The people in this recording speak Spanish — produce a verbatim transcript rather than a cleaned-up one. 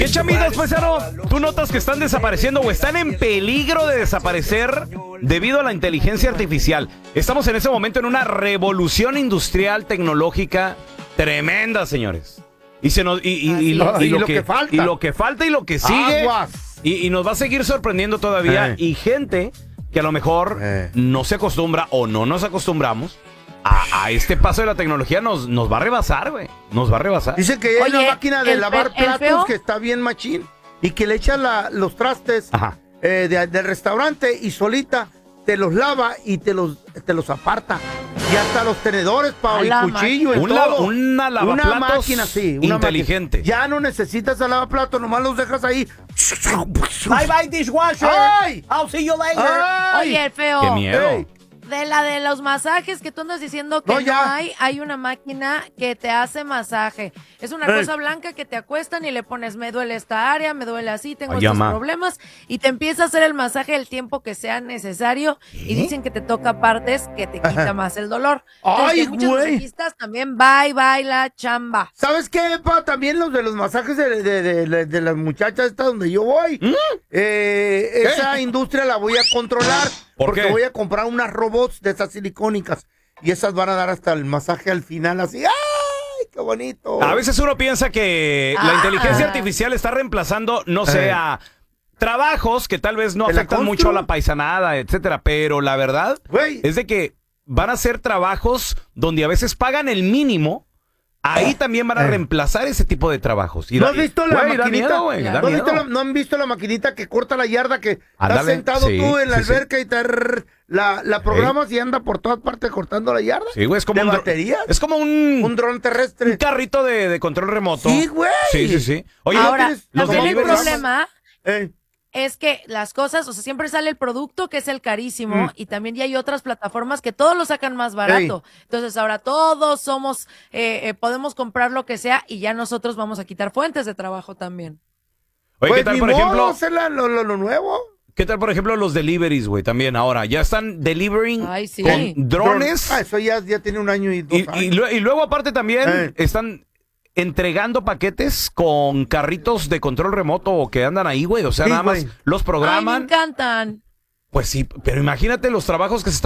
¿Qué chamitos, paisano? ¿Tú notas que están desapareciendo o están en peligro de desaparecer debido a la inteligencia artificial? Estamos en ese momento en una revolución industrial tecnológica tremenda, señores. Y se nos y, y, y, lo, y, lo, que, que falta. y lo que falta y lo que sigue. Y, y nos va a seguir sorprendiendo todavía. Eh. Y gente que a lo mejor eh. no se acostumbra o no nos acostumbramos a, a este paso de la tecnología, nos, nos va a rebasar, güey. Nos va a rebasar. Dicen que hay Oye, una máquina de lavar pe- platos que está bien machín y que le echan la, los trastes eh, de, del restaurante y solita te los lava y te los, te los aparta. Y hasta los tenedores, Pau, y cuchillo y un todo. La, una lavaplatos una máquina, sí, una inteligente. Máquina. Ya no necesitas el lavaplatos, nomás los dejas ahí. Bye bye dishwasher. Ay. I'll see you later. Ay. Oye, el feo. Qué miedo. Hey. De la de los masajes que tú andas diciendo que no, no hay, hay una máquina que te hace masaje. Es una hey. cosa blanca que te acuestan y le pones, me duele esta área, me duele así, tengo Ay, estos ama. problemas, y te empieza a hacer el masaje el tiempo que sea necesario. ¿Eh? Y dicen que te toca partes que te quita Ajá. más el dolor. Entonces, Ay, muchos masajistas también, bye, bye, la chamba. ¿Sabes qué, pa? También los de los masajes de, de, de, de, de las muchachas estas donde yo voy. ¿Mm? Eh, esa industria la voy a controlar. ¿Por porque qué? voy a comprar unas robots de esas silicónicas y esas van a dar hasta el masaje al final así. ¡Ay, qué bonito! A veces uno piensa que ah. la inteligencia artificial está reemplazando, no sé, eh. a trabajos que tal vez no afectan mucho a la paisanada, etcétera, pero la verdad Wey. es de que van a ser trabajos donde a veces pagan el mínimo. Ahí también van a reemplazar ese tipo de trabajos. Y ¿No has visto la wey, maquinita? Miedo, wey, ¿No, has visto la, ¿No han visto la maquinita que corta la yarda que Andale. estás sentado sí, tú en la sí, alberca sí. y te la, la programas sí. y anda por todas partes cortando la yarda? Sí, güey, es como ¿De un baterías? Es como un un dron terrestre. Un carrito de, de control remoto. Sí, güey. Sí, sí, sí. Oye, ahora, ¿no los también el problema eh. es que las cosas, o sea, siempre sale el producto que es el carísimo mm. y también ya hay otras plataformas que todos lo sacan más barato. Ey. Entonces ahora todos somos, eh, eh, podemos comprar lo que sea y ya nosotros vamos a quitar fuentes de trabajo también. Oye, pues ¿qué tal, ni por modo, ejemplo? hacer la, lo, lo, lo nuevo. ¿Qué tal, por ejemplo, los deliveries, güey? También ahora, ya están delivering Ay, sí. con drones. Ah, eso ya, ya tiene un año y dos y, años. Y, lo, y luego aparte también eh. están entregando paquetes con carritos de control remoto o que andan ahí, güey. O sea, sí, nada más wey. los programan. Ay, me encantan. Pues sí, pero imagínate los trabajos que se